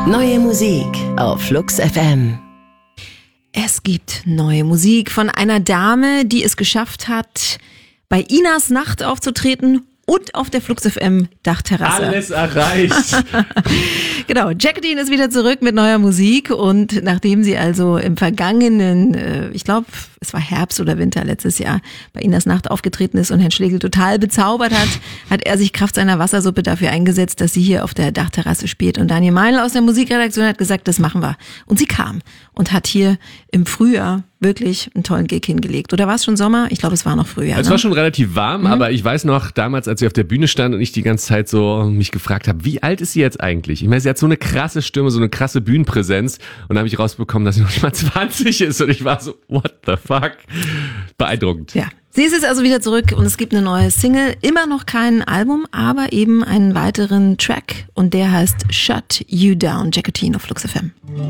Neue Musik auf Flux FM. Es gibt neue Musik von einer Dame, die es geschafft hat, bei Inas Nacht aufzutreten und auf der Flux FM Dachterrasse. Alles erreicht. Genau, Jacqueline ist wieder zurück mit neuer Musik und nachdem sie also im vergangenen, ich glaube, es war Herbst oder Winter letztes Jahr, bei Inas Nacht aufgetreten ist und Herrn Schlegel total bezaubert hat er sich Kraft seiner Wassersuppe dafür eingesetzt, dass sie hier auf der Dachterrasse spielt. Und Daniel Meinl aus der Musikredaktion hat gesagt, das machen wir. Und sie kam und hat hier im Frühjahr wirklich einen tollen Gig hingelegt. Oder war es schon Sommer? Ich glaube, es war noch Frühjahr. Es war schon relativ warm, aber ich weiß noch, damals, als sie auf der Bühne stand und ich die ganze Zeit so mich gefragt habe, wie alt ist sie jetzt eigentlich? Ich meine, sie hat so eine krasse Stimme, so eine krasse Bühnenpräsenz und da habe ich rausbekommen, dass sie noch nicht mal 20 ist und ich war so, what the fuck? Beeindruckend. Ja. Sie ist jetzt also wieder zurück und es gibt eine neue Single, immer noch kein Album, aber eben einen weiteren Track und der heißt Shut You Down, Jacqueline auf Flux FM.